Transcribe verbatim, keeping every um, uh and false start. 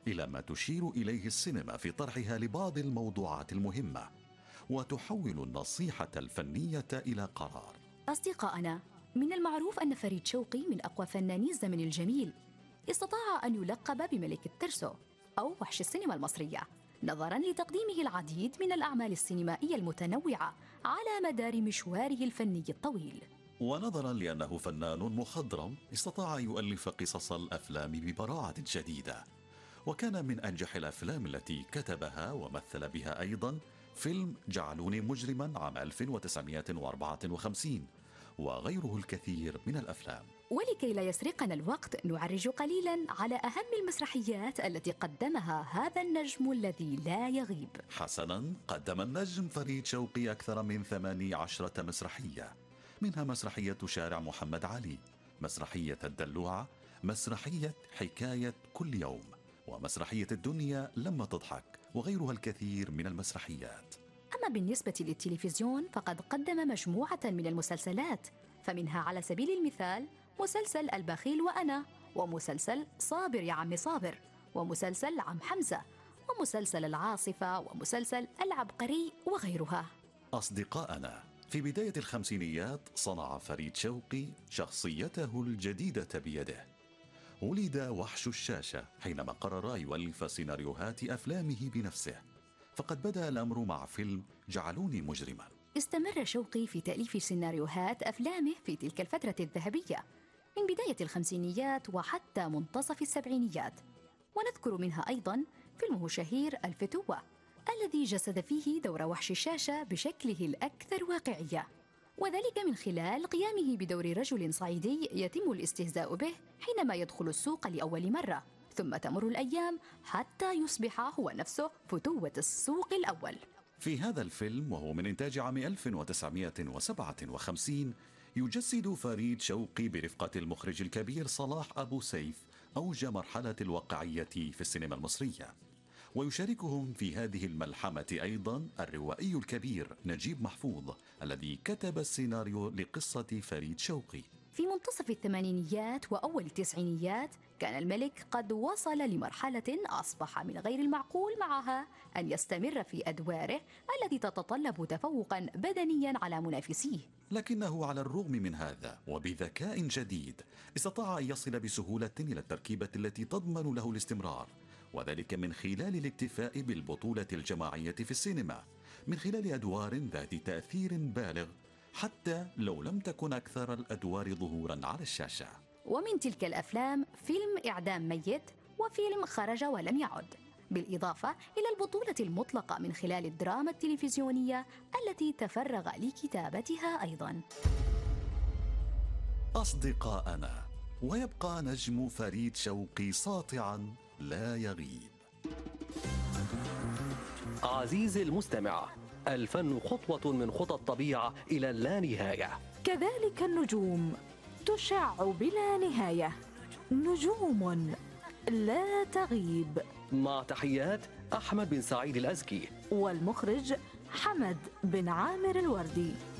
إلى ما تشير إليه السينما في طرحها لبعض الموضوعات المهمة، وتحول النصيحة الفنية إلى قرار. أصدقائنا، من المعروف أن فريد شوقي من أقوى فناني الزمن الجميل، استطاع أن يلقب بملك الترسو أو وحش السينما المصرية، نظراً لتقديمه العديد من الأعمال السينمائية المتنوعة على مدار مشواره الفني الطويل. ونظراً لأنه فنان مخضرم، استطاع يؤلف قصص الأفلام ببراعة شديدة، وكان من أنجح الأفلام التي كتبها ومثل بها أيضاً فيلم جعلوني مجرماً عام ألف وتسعمائة وأربعة وخمسين، وغيره الكثير من الأفلام. ولكي لا يسرقنا الوقت، نعرج قليلاً على أهم المسرحيات التي قدمها هذا النجم الذي لا يغيب. حسناً، قدم النجم فريد شوقي أكثر من ثماني عشرة مسرحية، منها مسرحية شارع محمد علي، مسرحية الدلوعة، مسرحية حكاية كل يوم، ومسرحية الدنيا لما تضحك، وغيرها الكثير من المسرحيات. أما بالنسبة للتلفزيون فقد قدم مجموعة من المسلسلات، فمنها على سبيل المثال مسلسل البخيل وأنا، ومسلسل صابر يا عم صابر، ومسلسل عم حمزة، ومسلسل العاصفة، ومسلسل العبقري، وغيرها. أصدقائنا، في بداية الخمسينيات صنع فريد شوقي شخصيته الجديدة بيده. ولد وحش الشاشة حينما قرر يؤلف سيناريوهات أفلامه بنفسه، فقد بدأ الأمر مع فيلم جعلوني مجرما. استمر شوقي في تأليف سيناريوهات أفلامه في تلك الفترة الذهبية من بداية الخمسينيات وحتى منتصف السبعينيات، ونذكر منها أيضاً فيلمه الشهير الفتوة الذي جسد فيه دور وحش الشاشة بشكله الأكثر واقعية، وذلك من خلال قيامه بدور رجل صعيدي يتم الاستهزاء به حينما يدخل السوق لأول مرة، ثم تمر الأيام حتى يصبح هو نفسه فتوة السوق الأول. في هذا الفيلم، وهو من إنتاج عام ألف وتسعمائة وسبعة وخمسين، يجسد فريد شوقي برفقة المخرج الكبير صلاح أبو سيف أوج مرحلة الواقعية في السينما المصرية، ويشاركهم في هذه الملحمة أيضا الروائي الكبير نجيب محفوظ الذي كتب السيناريو لقصة فريد شوقي. في منتصف الثمانينيات وأول التسعينيات كان الملك قد وصل لمرحلة أصبح من غير المعقول معها أن يستمر في أدواره التي تتطلب تفوقا بدنيا على منافسيه، لكنه على الرغم من هذا وبذكاء جديد استطاع أن يصل بسهولة إلى التركيبة التي تضمن له الاستمرار، وذلك من خلال الاكتفاء بالبطولة الجماعية في السينما، من خلال أدوار ذات تأثير بالغ حتى لو لم تكن أكثر الأدوار ظهوراً على الشاشة. ومن تلك الأفلام فيلم إعدام ميت، وفيلم خرج ولم يعد، بالإضافة إلى البطولة المطلقة من خلال الدراما التلفزيونية التي تفرغ لكتابتها أيضاً. أصدقائنا، ويبقى نجم فريد شوقي ساطعاً لا يغيب. عزيزي المستمع، الفن خطوة من خطى الطبيعة إلى اللانهاية، كذلك النجوم تشع بلا نهاية، نجوم لا تغيب. مع تحيات أحمد بن سعيد الأزكي والمخرج حمد بن عامر الوردي.